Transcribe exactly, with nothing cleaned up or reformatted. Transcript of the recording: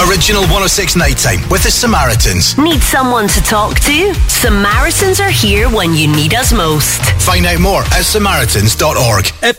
Original one oh six Nighttime with the Samaritans. Need someone to talk to? Samaritans are here when you need us most. Find out more at samaritans dot org. If